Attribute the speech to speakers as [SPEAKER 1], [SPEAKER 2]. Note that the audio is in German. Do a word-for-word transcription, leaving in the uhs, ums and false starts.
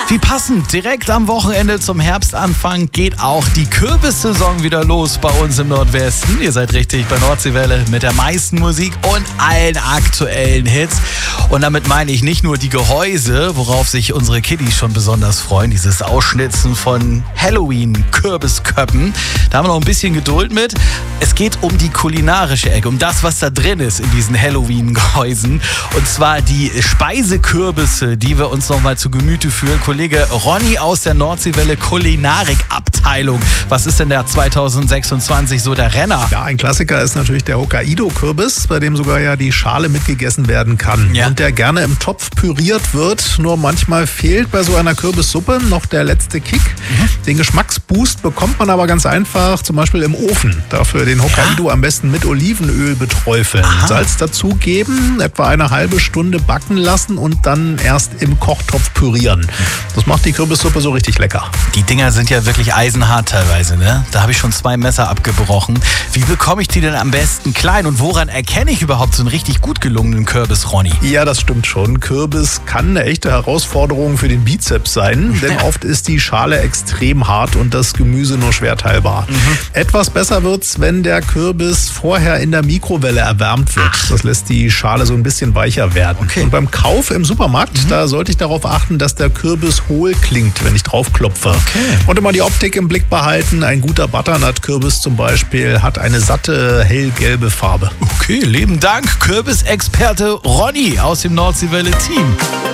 [SPEAKER 1] Wie passend, direkt am Wochenende zum Herbstanfang geht auch die Kürbissaison wieder los bei uns im Nordwesten. Ihr seid richtig bei Nordseewelle mit der meisten Musik und allen aktuellen Hits. Und damit meine ich nicht nur die Gehäuse, worauf sich unsere Kiddies schon besonders freuen, dieses Ausschnitzen von Halloween-Kürbisköppen. Da haben wir noch ein bisschen Geduld mit. Es geht um die kulinarische Ecke, um das, was da drin ist in diesen Halloween-Gehäusen. Und zwar die Speisekürbisse, die wir uns noch mal zu Gemüte führen. Kollege Ronny aus der Nordseewelle Kulinarikabteilung. Was ist denn der zwanzig sechsundzwanzig so der Renner?
[SPEAKER 2] Ja, ein Klassiker ist natürlich der Hokkaido-Kürbis, bei dem sogar ja die Schale mitgegessen werden kann.
[SPEAKER 1] Ja.
[SPEAKER 2] Und der gerne im Topf püriert wird. Nur manchmal fehlt bei so einer Kürbissuppe noch der letzte Kick. Mhm. Den Geschmacksboost bekommt man aber ganz einfach, zum Beispiel im Ofen. Dafür den Hokkaido ja. am besten mit Olivenöl beträufeln. Aha. Salz dazugeben, etwa eine halbe Stunde backen lassen und dann erst im Kochtopf pürieren. Das macht die Kürbissuppe so richtig lecker.
[SPEAKER 1] Die Dinger sind ja wirklich eisenhart teilweise, ne? Da habe ich schon zwei Messer abgebrochen. Wie bekomme ich die denn am besten klein? Und woran erkenne ich überhaupt so einen richtig gut gelungenen Kürbis, Ronny?
[SPEAKER 2] Ja, das stimmt schon. Kürbis kann eine echte Herausforderung für den Bizeps sein, denn oft ist die Schale extrem hart und das Gemüse nur schwer teilbar. Mhm. Etwas besser wird's, wenn der Kürbis vorher in der Mikrowelle erwärmt wird. Ach. Das lässt die Schale so ein bisschen weicher werden. Okay. Und beim Kauf im Supermarkt, mhm. da sollte ich darauf achten, dass der Kürbis hohl klingt, wenn ich drauf klopfe.
[SPEAKER 1] Okay.
[SPEAKER 2] Und immer die Optik im Blick behalten. Ein guter Butternut-Kürbis zum Beispiel hat eine satte, hellgelbe Farbe.
[SPEAKER 1] Okay, lieben Dank, Kürbisexperte Ronny aus dem Nordseewelle-Team.